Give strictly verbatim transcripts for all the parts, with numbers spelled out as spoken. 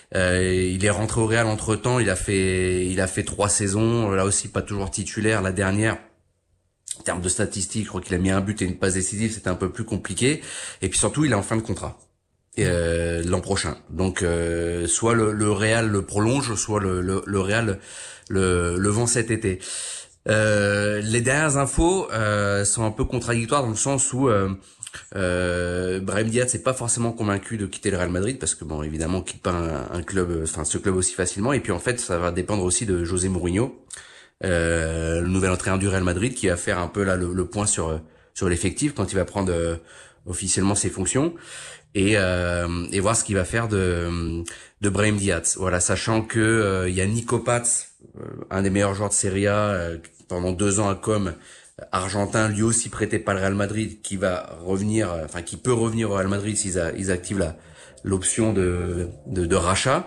Euh, il est rentré au Real entre-temps, il a fait il a fait trois saisons, là aussi pas toujours titulaire. La dernière, en termes de statistiques, je crois qu'il a mis un but et une passe décisive, c'était un peu plus compliqué. Et puis surtout, il est en fin de contrat euh, l'an prochain. Donc euh, soit le, le Real le prolonge, soit le, le, le Real le, le vend cet été. Euh, les dernières infos euh, sont un peu contradictoires dans le sens où euh, euh, Brahim Diaz n'est pas forcément convaincu de quitter le Real Madrid parce que bon, évidemment, on quitte pas un, un club, enfin ce club aussi facilement. Et puis en fait, ça va dépendre aussi de José Mourinho, euh, le nouvel entraîneur du Real Madrid, qui va faire un peu là le, le point sur sur l'effectif quand il va prendre euh, officiellement ses fonctions et euh, et voir ce qu'il va faire de de Brahim Diaz. Voilà, sachant que euh, il y a Nico Paz, euh, un des meilleurs joueurs de Serie A euh, pendant deux ans à Com, argentin, lui aussi prêté par le Real Madrid, qui va revenir, euh, enfin qui peut revenir au Real Madrid s'ils a, ils activent la l'option de, de de rachat.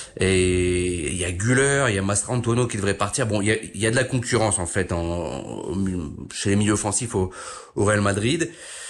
Et il y a Güler, il y a Mastrantuono qui devrait partir. Bon, il y a il y a de la concurrence en fait en, en chez les milieux offensifs au, au Real Madrid.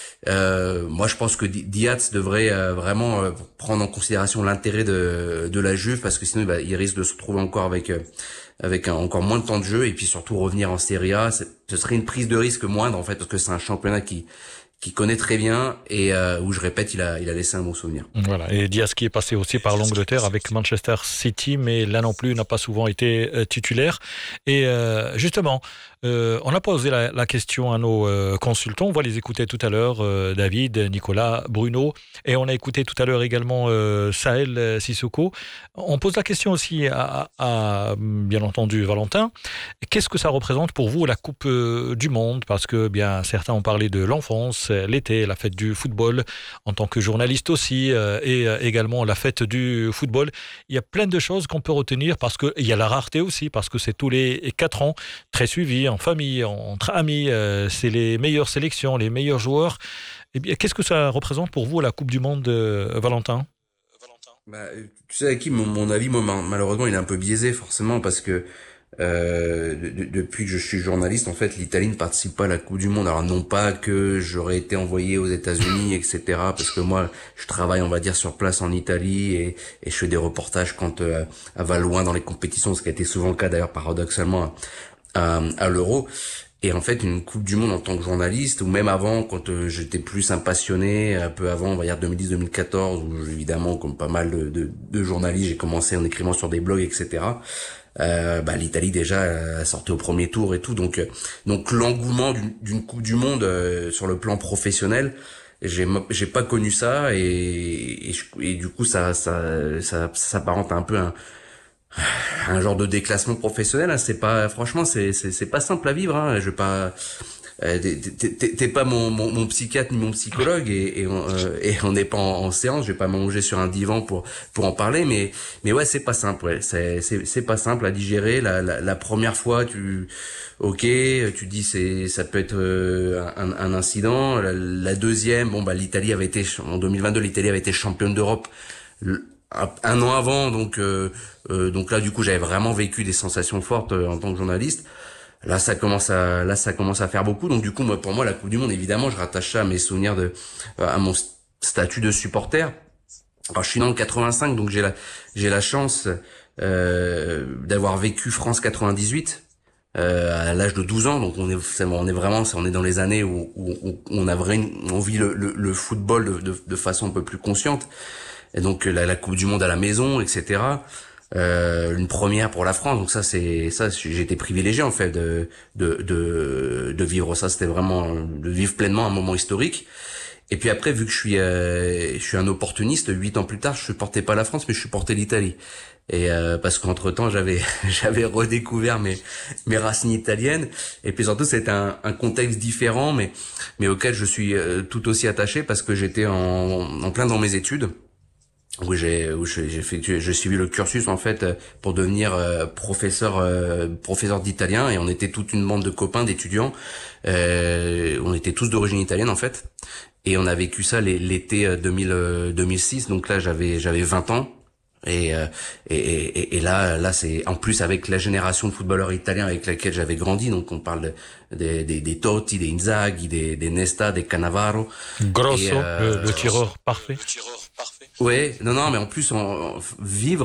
Euh, moi, je pense que Diaz devrait euh, vraiment euh, prendre en considération l'intérêt de de la Juve, parce que sinon il, va, il risque de se retrouver encore avec euh, avec un, encore moins de temps de jeu, et puis surtout revenir en Serie A. Ce serait une prise de risque moindre en fait, parce que c'est un championnat qui qui connaît très bien et euh, où, je répète, il a il a laissé un bon souvenir. Voilà, et Diaz qui est passé aussi par l'Angleterre avec Manchester City, mais là non plus n'a pas souvent été euh, titulaire. Et euh, justement, euh, on a posé la, la question à nos euh, consultants, on va les écouter tout à l'heure, euh, David, Nicolas, Bruno, et on a écouté tout à l'heure également euh, Sahel Sissoko. On pose la question aussi à, à bien entendu Valentin, qu'est-ce que ça représente pour vous la Coupe du Monde? Parce que bien certains ont parlé de l'enfance, l'été, la fête du football, en tant que journaliste aussi, euh, et euh, également la fête du football. Il y a plein de choses qu'on peut retenir, parce qu'il y a la rareté aussi, parce que c'est tous les quatre ans, très suivi, en famille, entre amis, euh, c'est les meilleures sélections, les meilleurs joueurs. Eh bien, qu'est-ce que ça représente pour vous la Coupe du Monde, euh, Valentin? Bah, tu sais, Hakim, mon, mon avis, moi, malheureusement, il est un peu biaisé, forcément, parce que Euh, de, de, depuis que je suis journaliste, en fait, l'Italie ne participe pas à la Coupe du Monde. Alors non pas que j'aurais été envoyé aux États-Unis, et cetera. Parce que moi, je travaille, on va dire, sur place en Italie, et, et je fais des reportages quand euh, à va loin dans les compétitions, ce qui a été souvent le cas d'ailleurs paradoxalement à, à, à l'Euro. Et en fait, une Coupe du Monde en tant que journaliste, ou même avant, quand euh, j'étais plus un passionné, un peu avant, on va dire deux mille dix deux mille quatorze, où évidemment, comme pas mal de, de, de journalistes, j'ai commencé en écrivant sur des blogs, et cetera. Euh, bah, l'Italie déjà euh, sortait au premier tour et tout, donc euh, donc l'engouement d'une, d'une Coupe du Monde euh, sur le plan professionnel, j'ai j'ai pas connu ça, et et, et du coup ça ça ça s'apparente un peu à un, un genre de déclassement professionnel, hein. C'est pas, franchement, c'est c'est c'est pas simple à vivre, hein. Je vais pas Euh, t'es, t'es, t'es pas mon, mon, mon psychiatre ni mon psychologue, et, et, on, euh, et on n'est pas en, en séance. Je vais pas m'allonger sur un divan pour pour en parler, mais mais ouais, c'est pas simple. Ouais, c'est c'est c'est pas simple à digérer. La la, la première fois, tu ok, tu dis c'est ça peut être euh, un, un incident. La, la deuxième, bon bah l'Italie avait été en deux mille vingt-deux, l'Italie avait été championne d'Europe un, un an avant, donc euh, euh, donc là du coup j'avais vraiment vécu des sensations fortes euh, en tant que journaliste. Là, ça commence à, là, ça commence à faire beaucoup. Donc, du coup, moi, pour moi, la Coupe du Monde, évidemment, je rattache ça à mes souvenirs de, à mon statut de supporter. Alors, je suis né en quatre-vingt-cinq, donc j'ai la, j'ai la chance, euh, d'avoir vécu France quatre-vingt-dix-huit, euh, à l'âge de douze ans. Donc, on est, on est vraiment, on est dans les années où, où, où on a vraiment, on vit le, le, le football de, de, de façon un peu plus consciente. Et donc, la, la Coupe du Monde à la maison, et cetera. Euh, une première pour la France, donc ça c'est ça j'ai été privilégié en fait de de de, de vivre ça, c'était vraiment de vivre pleinement un moment historique. Et puis après, vu que je suis euh, je suis un opportuniste, huit ans plus tard, je supportais pas la France, mais je supportais l'Italie. Et euh, parce qu'entre temps j'avais j'avais redécouvert mes mes racines italiennes, et puis surtout c'était un, un contexte différent, mais mais auquel je suis euh, tout aussi attaché, parce que j'étais en en plein dans mes études, où j'ai où j'ai effectué j'ai suivi le cursus en fait pour devenir euh, professeur euh, professeur d'italien, et on était toute une bande de copains d'étudiants, euh, on était tous d'origine italienne en fait, et on a vécu ça l'été deux mille, deux mille six, donc là j'avais j'avais vingt ans. Et, euh, et, et, et là, là, c'est en plus avec la génération de footballeurs italiens avec laquelle j'avais grandi. Donc, on parle de, de, de, des Totti, des Inzaghi, des, des Nesta, des Cannavaro. Grosso, et, euh, le, le tireur parfait. Ouais, non, non, mais en plus, on, on, vivre